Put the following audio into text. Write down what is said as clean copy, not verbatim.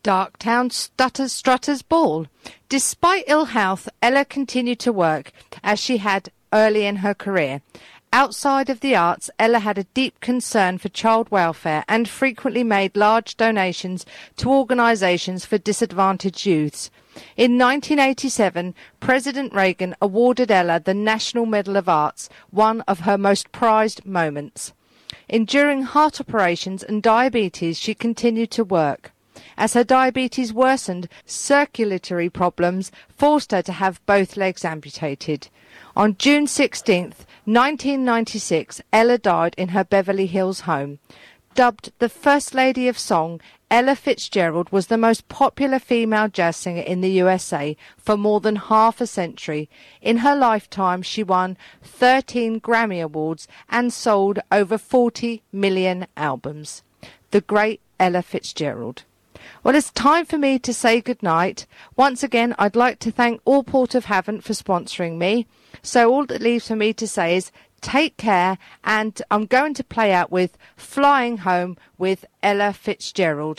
Darktown Strutter's Ball. Despite ill health, Ella continued to work as she had early in her career. Outside of the arts, Ella had a deep concern for child welfare and frequently made large donations to organisations for disadvantaged youths. In 1987, President Reagan awarded Ella the National Medal of Arts, one of her most prized moments. Enduring heart operations and diabetes, she continued to work. As her diabetes worsened, circulatory problems forced her to have both legs amputated. On June 16, 1996, Ella died in her Beverly Hills home. Dubbed the First Lady of Song, Ella Fitzgerald was the most popular female jazz singer in the USA for more than half a century. In her lifetime, she won 13 Grammy Awards and sold over 40 million albums. The great Ella Fitzgerald. Well, it's time for me to say goodnight. Once again, I'd like to thank all Port of Havant for sponsoring me. So all that leaves for me to say is take care, and I'm going to play out with Flying Home with Ella Fitzgerald.